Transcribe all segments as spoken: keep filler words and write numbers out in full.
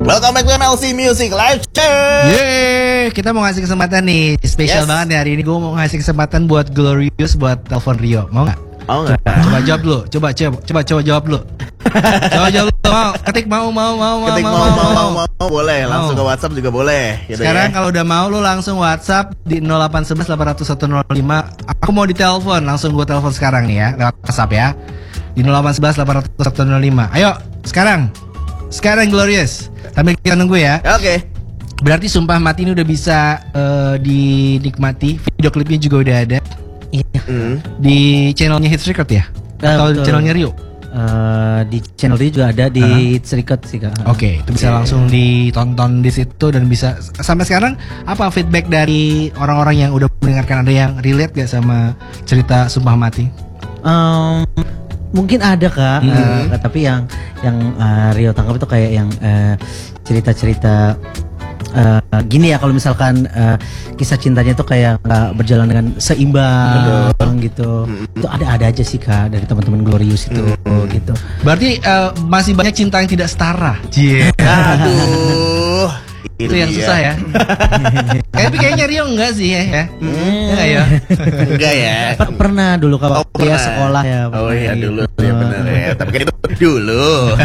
Welcome back to M L C Music Live Chat. Yeay, kita mau ngasih kesempatan nih, spesial Yes. banget nih hari ini. Gue mau ngasih kesempatan buat Glorious buat telepon Rio. Mau nggak? Mau nggak? Coba jawab dulu. Coba coba coba coba jawab dulu. Coba jawab dulu. Mau? Ketik mau mau mau mau Ketik mau mau mau mau boleh. Langsung ke Mau. WhatsApp juga boleh. Gitu Sekarang ya. kalau udah mau lu langsung WhatsApp di nol delapan satu satu delapan nol satu nol lima. Aku mau ditelepon, langsung gue telepon sekarang nih ya, lewat WhatsApp ya. Di nol delapan satu satu delapan nol satu nol lima. Ayo, sekarang. Sekarang Glorious. Sambil kita nunggu ya. Oke. Berarti Sumpah Mati ini udah bisa eh, dinikmati. Video klipnya juga udah ada. Iya. Hmm. Di channelnya Hits Record ya? Ah, Atau betul. channelnya Rio? Eh, di channel ini juga ada di Hits Record sih kak. Oke, itu bisa langsung ditonton di situ dan bisa sampai sekarang apa feedback dari orang-orang yang udah mendengarkan, ada yang relate gak sama cerita Sumpah Mati? Em, mungkin ada kak, Hmm. eh, tapi yang yang eh, Rio tangkap itu kayak yang eh, cerita-cerita eh, gini ya, kalau misalkan eh, kisah cintanya itu kayak nggak berjalan dengan seimbang gitu. Itu ada-ada aja sih kak dari teman-teman Glorious itu gitu. Berarti eh, masih banyak cinta yang tidak setara. Cie. Aduh. Itu yang susah ya. Tapi kayaknya Rio enggak sih ya. ya. Enggak ya. Enggak ya. Per- pernah dulu kak Oh, waktu ya pernah. sekolah ya. Oh iya gitu. dulu ya benar ya. Tapi kan itu dulu.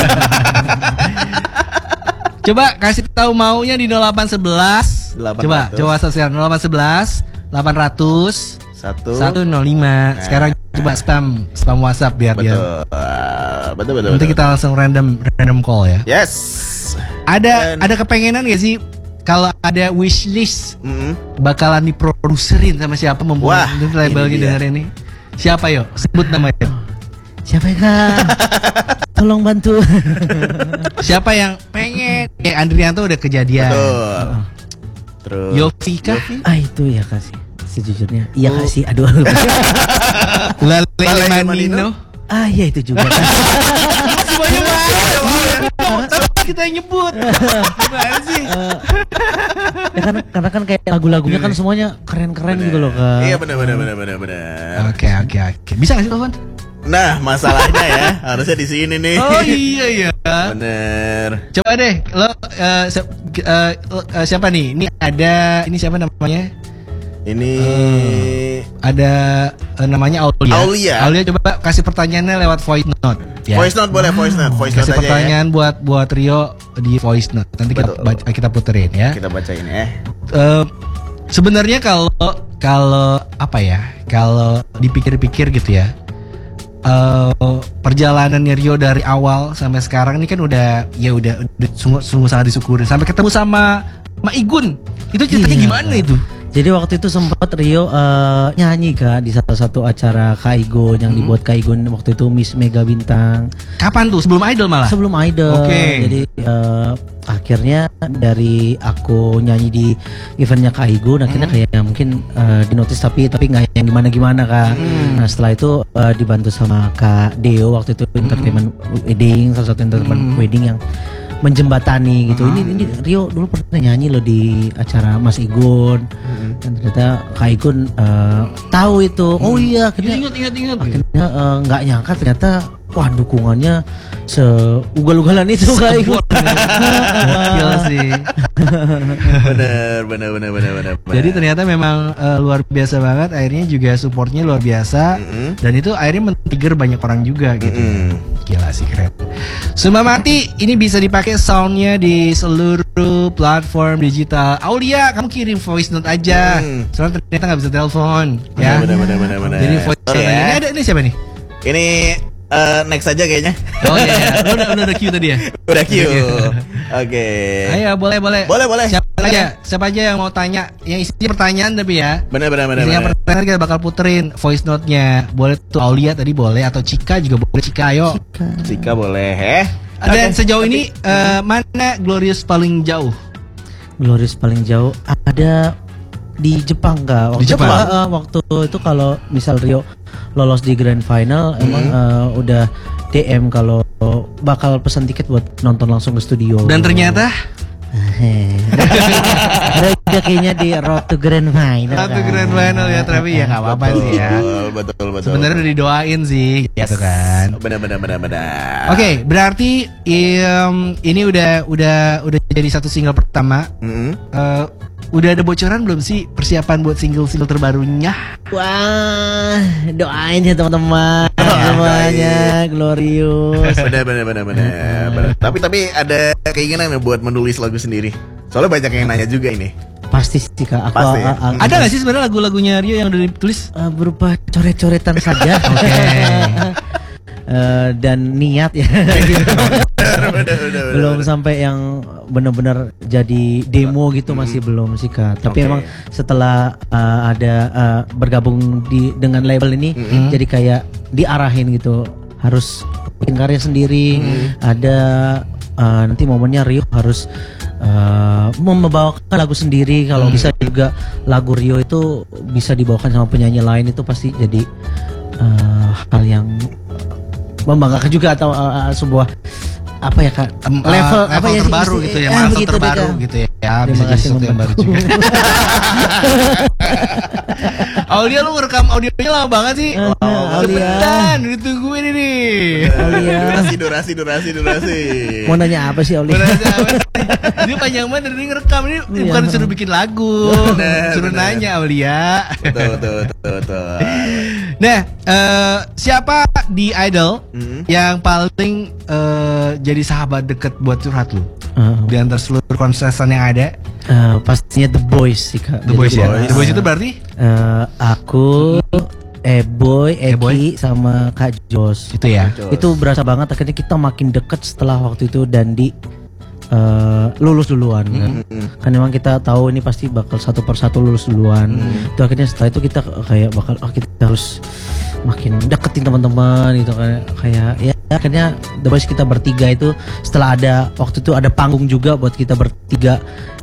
Coba kasih tahu maunya di nol delapan satu satu. delapan Coba, ratus. coba WhatsApp sekarang nol delapan satu satu delapan ratus Satu. satu nol lima. Sekarang coba spam spam WhatsApp biar Betul. dia. Betul betul. Nanti betul. kita langsung random random call ya. Yes. Ada Dan- ada kepengenan gak sih kalau ada wishlist Mm-mm. bakalan diproduserin sama siapa Wah, membuat itu label ini gitu dia. hari ini? Siapa yo? Sebut namanya. Siapa ya kak? Tolong bantu. Siapa yang pengen? Kayak Andrianto udah kejadian. Betul. Terus. Yofi kah? Ah itu ya kak sih, sejujurnya. Iya Oh. kak sih, aduh. Lale Lale Manino. Manino. Ah iya itu juga. Kak. Masih banyak banget. Tapi kita yang nyebut. Gimana sih? Ya kan, karena kan kayak lagu-lagunya kan semuanya keren-keren gitu loh kak. Iya benar benar benar benar benar. Oke oke oke. Bisa gak sih telepon? Nah, masalahnya ya, harusnya di sini nih. Oh iya iya. Bener. Coba deh, lo eh, se- eh, eh, siapa nih? Ini ada, ini siapa namanya? Ini Ada eh, namanya Aulia. Aulia. Aulia coba kasih pertanyaannya lewat voice note. Ya. voice note boleh, voice note, voice note Kasih aja ya. pertanyaan buat buat Rio di voice note. Nanti kita Betul. baca, kita puterin ya. Kita bacain ya. Eh, sebenarnya kalau kalau apa ya? Kalau dipikir-pikir gitu ya. eh perjalanannya Rio dari awal sampai sekarang ini kan udah ya udah, udah sungguh, sungguh sangat disyukuri sampai ketemu sama Ma Igun. Itu ceritanya Iya, gimana Kak. itu? Jadi waktu itu sempat Rio eh, nyanyi kak di salah satu acara Kaigon yang Hmm. dibuat Kaigon waktu itu Miss Mega Bintang. Kapan tuh? Sebelum Idol malah? Sebelum Idol. Oke. Jadi eh, akhirnya dari aku nyanyi di eventnya Kaigon, akhirnya kayak mungkin eh, dinotis tapi tapi nggak yang gimana-gimana kak. Nah setelah itu eh, dibantu sama Kak Deo waktu itu entertainment wedding, salah satu entertainment wedding yang menjembatani gitu. Ini ini Rio dulu pernah nyanyi loh di acara Mas Igun. Dan ternyata Kak Igun eh, tahu itu. Oh iya, akhirnya Ingat ingat ingat. akhirnya eh, nggak nyangka ternyata wah dukungannya seugal-ugalan itu Kak Igun. Gokil sih. Bener, bener, bener, bener, bener. Jadi ternyata memang eh, luar biasa banget. Akhirnya juga supportnya luar biasa. Mm-mm. Dan itu akhirnya men-trigger banyak orang juga gitu. Mm-mm. Gila sih, keren. Sumpah Mati ini bisa dipakai soundnya di seluruh platform digital. Aulia, kamu kirim voice note aja. Hmm. Soalnya ternyata nggak bisa telepon. Ya. Bener, bener, bener, bener. Jadi voice note Sorry aja. ya. Ini ada ini siapa nih? Ini eh, next aja kayaknya. Oh iya, iya. Lo udah, udah, udah cue tadi ya? Udah Q. Udah cue. Oke. Ayo boleh boleh. Boleh, boleh. Siapa Boleh. aja? Siapa aja yang mau tanya? Yang isinya pertanyaan tapi ya. Bener, bener, bener, Isinya bener. pertanyaan kita bakal puterin voice note-nya. Boleh tuh Aulia tadi boleh atau Cika juga boleh. Cika ayo. Cika boleh, eh? Dan sejauh ini eh, mana Glorious paling jauh? Glorious paling jauh ada di Jepang kak. Waktu Di Jepang? Itu, eh, waktu itu kalau misal Rio lolos di grand final, emang eh, udah D M kalau bakal pesan tiket buat nonton langsung ke studio. Dan ternyata ada juga kayaknya di Road to Grand Final. Satu kan. grand final ya, tapi ya nggak apa-apa sih ya. Betul, betul, betul. Sebenarnya udah didoain sih, gitu kan. Benar, benar, benar, benar. Oke, berarti im, ini udah udah udah jadi satu single pertama. Mm-mm. Eh, udah ada bocoran belum sih persiapan buat single-single terbarunya? Wah, doain ya teman-teman semuanya glorious. Benar, benar, benar, benar. benar. Tapi tapi ada keinginan nggak buat menulis lagu sendiri? Soalnya banyak yang nanya juga ini. Pasti sih kak. Aku, Pasti ya? a- a- Ada nggak sih sebenarnya lagu-lagunya Rio yang udah ditulis? Eh, berupa coret-coretan saja. Oke. Eh, dan niat ya. Benar, benar, benar, Belum benar. sampai yang benar-benar jadi demo gitu masih belum sih kak. Tapi Oke. emang setelah eh, ada eh, bergabung di dengan label ini, jadi kayak diarahin gitu harus bikin karya sendiri. Ada eh, nanti momennya Rio harus eh, membawakan lagu sendiri. Kalau bisa juga lagu Rio itu bisa dibawakan sama penyanyi lain, itu pasti jadi eh, hal yang membanggakan juga, atau uh, uh, sebuah apa ya kak Em, eh, level, level apa ya terbaru sih, gitu eh, ya, eh, milestone begitu deh, terbaru Kak. gitu ya. Ya, Terima bisa jadi kasih sesuatu yang baru membantu. juga. Aulia lu ngerekam audionya lama banget sih. Ah, Aulia. Cepetan, ditungguin ini. Aulia. Durasi, durasi, durasi, durasi. Mau nanya apa sih Aulia? Bener aja, apa sih? Ini panjang banget dari ngerekam ini Iya. bukan disuruh bikin lagu, Bener, suruh bener. nanya Aulia. Betul, betul, betul, betul. Nah, eh, siapa di Idol Mm. yang paling eh, jadi sahabat deket buat curhat lu? Uh, Di antara seluruh kontestan yang ada, uh, pastinya The Boys sih kak. The Jadi, Boys ya. uh, The Boys itu berarti uh, aku, Eboy, Eboy. Eki sama Kak Jos. itu ya. Jos. Itu berasa banget akhirnya kita makin deket setelah waktu itu Dandi uh, lulus duluan kan. Kan memang kita tahu ini pasti bakal satu persatu lulus duluan. Itu akhirnya setelah itu kita kayak bakal oh kita harus makin deketin teman-teman gitu kan, kayak ya akhirnya The Boys kita bertiga itu setelah ada waktu itu ada panggung juga buat kita bertiga,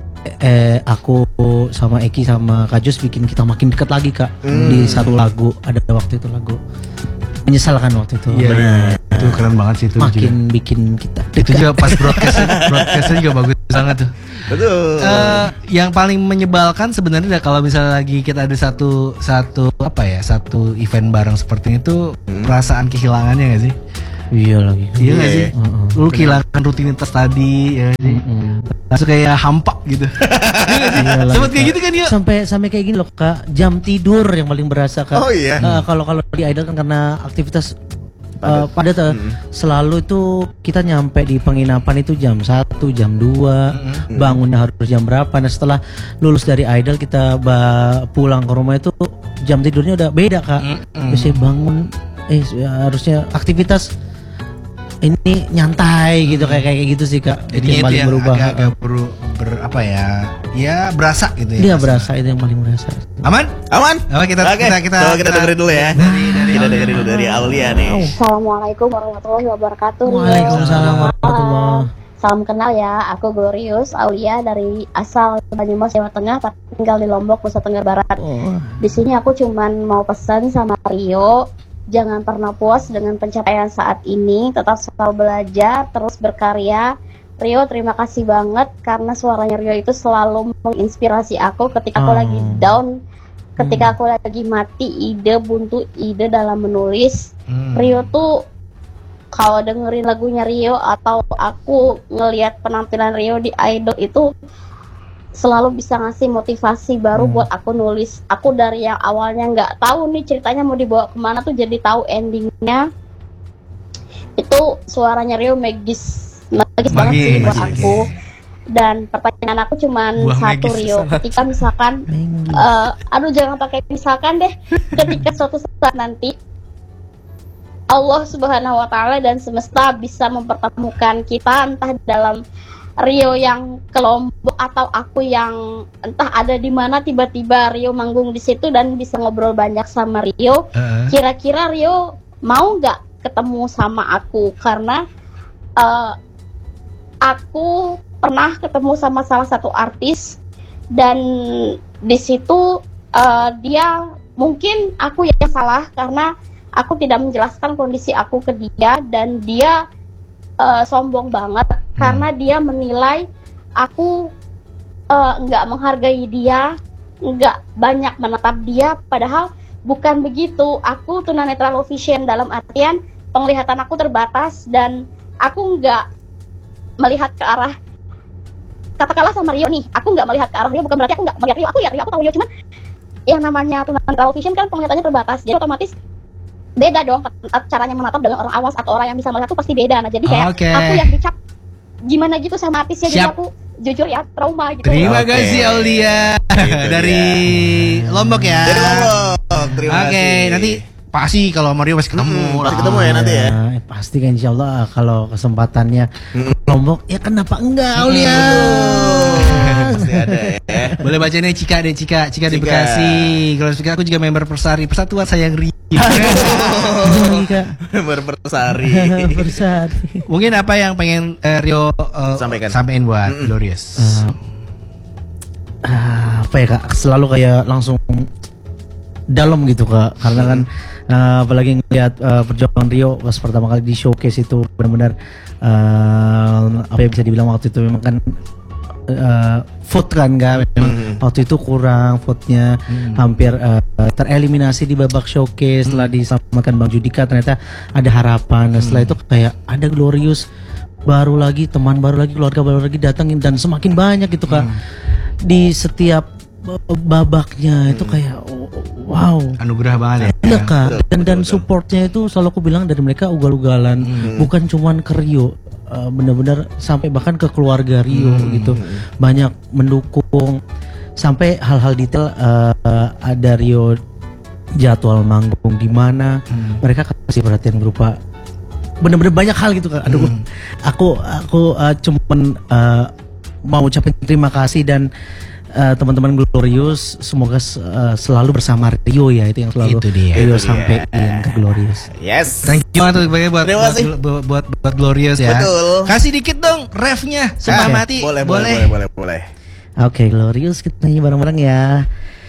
eh aku sama Eki sama Kak Jos bikin kita makin dekat lagi kak di satu lagu. Ada waktu itu lagu menyesalkan waktu itu. Iya, itu keren banget sih itu Makin juga. bikin kita Itu juga pas broadcast, broadcastnya juga bagus banget tuh. Betul. Eh, yang paling menyebalkan sebenarnya kalau misalnya lagi kita ada satu satu apa ya satu event bareng seperti itu, perasaan kehilangannya nggak sih? Iya lagi. Iya nggak sih? Heeh. Lu kehilangan rutinitas tadi ya nggak sih? Langsung kayak hampa gitu. Iya nggak sih? Iya lagi, Sempet kayak Kak. gitu kan ya? Sampai sampai kayak gini loh kak, jam tidur yang paling berasa kak. Oh, iya? Eh, kalau kalau di Idol kan karena aktivitas eh, padat, eh, selalu itu kita nyampe di penginapan itu jam satu, jam dua, bangunnya harus jam berapa. Nah setelah lulus dari Idol kita ba- pulang ke rumah itu jam tidurnya udah beda kak. Biasanya bangun eh ya, harusnya aktivitas ini nyantai gitu kayak kayak gitu sih kak. Itu Jadinya yang itu paling yang berubah. agak, agak ber, ber- apa ya? Ya berasa gitu ya. Dia berasa itu yang paling berasa. Aman? Aman? Oke, kita- Oke, kita- kita- coba kita kita- dengerin dulu ya. Kita dengerin dulu dari Aulia nih. Assalamualaikum warahmatullahi wabarakatuh. Waalaikumsalam warahmatullah. Salam kenal ya, aku Glorious Aulia dari asal Banyumas Jawa Tengah tapi tinggal di Lombok Nusa Tenggara Barat. Oh. Di sini aku cuman mau pesan sama Rio, jangan pernah puas dengan pencapaian saat ini, tetap selalu belajar, terus berkarya. Rio, terima kasih banget karena suaranya Rio itu selalu menginspirasi aku ketika aku Oh. lagi down, ketika aku lagi mati ide, buntu ide dalam menulis. Hmm. Rio tuh kalau dengerin lagunya Rio atau aku ngelihat penampilan Rio di Idol itu selalu bisa ngasih motivasi baru buat aku nulis. Aku dari yang awalnya nggak tahu nih ceritanya mau dibawa kemana tuh jadi tahu endingnya. Itu suaranya Rio magis, magis banget sih Magis, buat magis. aku. Dan pertanyaan aku cuman Buah satu magis Rio, kesana. ketika misalkan Menggi. eh, aduh jangan pakai misalkan deh, ketika suatu saat nanti Allah Subhanahu wa taala dan semesta bisa mempertemukan kita entah dalam Rio yang ke Lombok atau aku yang entah ada di mana, tiba-tiba Rio manggung di situ dan bisa ngobrol banyak sama Rio. Heeh. Kira-kira Rio mau nggak ketemu sama aku karena eh, aku pernah ketemu sama salah satu artis dan di situ eh, dia mungkin aku yang salah karena aku tidak menjelaskan kondisi aku ke dia dan dia uh, sombong banget karena dia menilai aku eh, nggak menghargai dia, nggak banyak menatap dia, padahal bukan begitu. Aku tunanetra low vision dalam artian penglihatan aku terbatas dan aku nggak melihat ke arah, katakanlah sama Rio nih, aku nggak melihat ke arah Rio, bukan berarti aku nggak melihat Rio, aku ya Rio, aku tahu Rio, cuman yang namanya tunanetra low vision kan penglihatannya terbatas, jadi otomatis beda dong caranya menatap dengan orang awas atau orang yang bisa melihat tuh pasti beda. Nah jadi kayak Oke. aku yang dicap gimana gitu sama artisnya, jadi Siap. aku jujur ya trauma gitu. Terima Oke. kasih Aulia Itu dari Lombok ya. Dari Lombok. Terima Oke, kasih. nanti pasti kalau Mario masih ketemu. Mm-mm, lah. pasti ketemu ya nanti ya. Eh, pasti kan insya Allah kalau kesempatannya Lombok ya kenapa enggak Aulia? Pasti ada ya. Boleh bacanya Cika deh, Cika, Cika di Cika. Bekasi. Kalau Cika aku juga member Persari, Persatuan Sayang Rio. Iya, Berpersari. Bersari. Mungkin apa yang pengen eh, Rio eh, Sampaikan. sampein buat Mm-mm. Glorious? Eh, ah, apa ya kak? Selalu kayak langsung dalam gitu kak, karena kan eh, apalagi ngeliat eh, perjuangan Rio pas pertama kali di showcase itu benar-benar eh, apa ya bisa dibilang waktu itu memang kan eh, vote kan kak, memang Hmm. waktu itu kurang vote-nya, hampir eh, tereliminasi di babak showcase. Setelah diselamatkan Bang Judika ternyata ada harapan. Dan setelah itu kayak ada Glorious baru lagi, teman baru lagi, keluarga baru lagi datangin dan semakin banyak gitu kak di setiap b- babaknya itu kayak oh, wow. Anugerah banget ya. Iya kak, dan dan supportnya itu selalu aku bilang dari mereka ugal-ugalan, bukan cuman ke Rio, eh, benar-benar sampai bahkan ke keluarga Rio gitu, banyak mendukung sampai hal-hal detail. eh, ada Rio jadwal manggung di mana, mereka kasih perhatian berupa bener-bener banyak hal gitu kak. Aduh, aku aku uh, cuman uh, mau ucapin terima kasih dan uh, teman-teman Glorious semoga uh, selalu bersama Rio ya, itu yang selalu Itu dia. Rio Itu dia. sampein ke Glorious. Yes. Thank you banget buat buat Terima buat, kasih. buat, buat, buat Glorious ya. Betul. Kasih dikit dong refnya, sumpah Ah, mati. Boleh, boleh, boleh, boleh, boleh. Oke Glorious, kita nyanyi bareng-bareng ya.